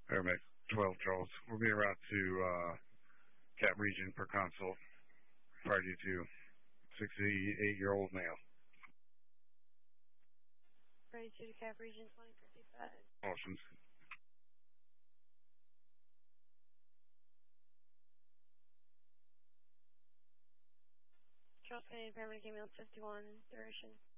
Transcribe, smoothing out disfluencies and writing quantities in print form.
Airmax 12 Charles. We'll be en route to Cap Region per consult. Priority to 68-year-old male. Ready to Cap Region 2055. Awesome. Charles Canadian Paramedic Ambulance 51, duration.